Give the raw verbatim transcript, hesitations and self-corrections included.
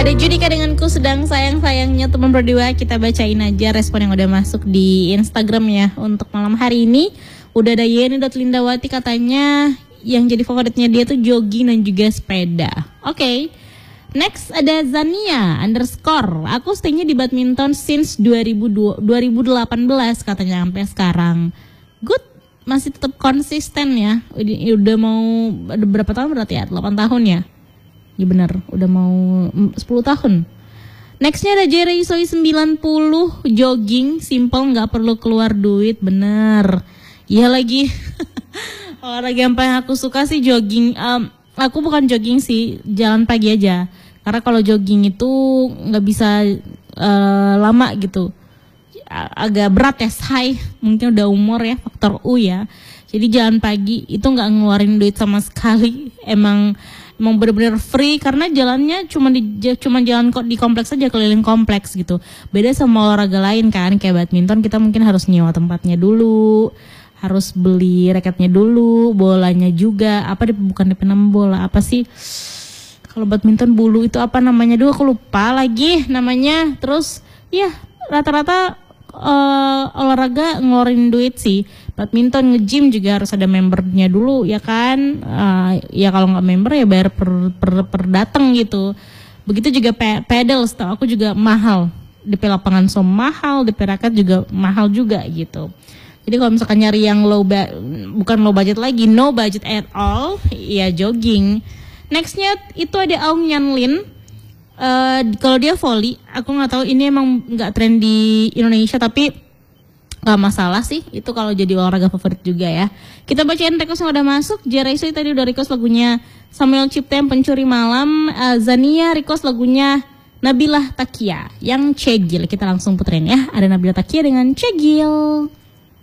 Ada Judika denganku sedang sayang-sayangnya teman berdua. Kita bacain aja respon yang udah masuk di Instagram ya untuk malam hari ini. Udah ada Yeni.Lindawati katanya yang jadi favoritnya dia tuh jogging dan juga sepeda. Oke, okay. Next ada Zania underscore. Aku stay-nya di badminton since dua ribu delapan belas katanya sampai sekarang. Good, masih tetap konsisten ya. Udah mau udah berapa tahun berarti ya? delapan tahun ya? Ya benar, udah mau sepuluh tahun. Nextnya ada Jerry Soy sembilan puluh, jogging, simple, gak perlu keluar duit, bener. Iya lagi, olahraga yang paling aku suka sih jogging. Um, aku bukan jogging sih, jalan pagi aja. Karena kalau jogging itu gak bisa uh, lama gitu. Agak berat ya, say. Mungkin udah umur ya, faktor U ya. Jadi jalan pagi itu gak ngeluarin duit sama sekali. Emang... Emang bener-bener free karena jalannya cuma di cuma jalan kok di kompleks aja, keliling kompleks gitu. Beda sama olahraga lain kan, kayak badminton kita mungkin harus nyewa tempatnya dulu, harus beli raketnya dulu, bolanya juga. Apa bukan D P enam bola, apa sih? Kalau badminton bulu itu apa namanya dulu, aku lupa lagi namanya. Terus ya rata-rata uh, olahraga ngeluarin duit sih. Badminton, nge-gym juga harus ada membernya dulu ya kan. Uh, ya kalau nggak member ya bayar per, per, per datang gitu. Begitu juga pe- pedal, setahu aku juga mahal. D P lapangan so mahal, D P raket juga mahal juga gitu. Jadi kalau misalkan nyari yang low ba- bukan low budget lagi, no budget at all, ya jogging. Nextnya itu ada Aung Nyan Lin. Uh, kalau dia volley, aku nggak tahu ini emang nggak tren di Indonesia tapi gak masalah sih, itu kalau jadi olahraga favorit juga ya. Kita bacain request yang udah masuk. Jeraisoy tadi udah request lagunya Samuel Ciptem Pencuri Malam. uh, Zania request lagunya Nabila Takia yang Cegil. Kita langsung puterin ya. Ada Nabila Takia dengan Cegil.